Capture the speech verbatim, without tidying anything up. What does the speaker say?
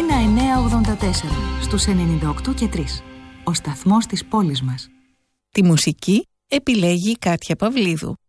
Αθήνα εννιακόσια ογδόντα τέσσερα, στους ενενήντα οκτώ και τρία. Ο σταθμός της πόλης μας. Τη μουσική επιλέγει η Κάτια Παυλίδου.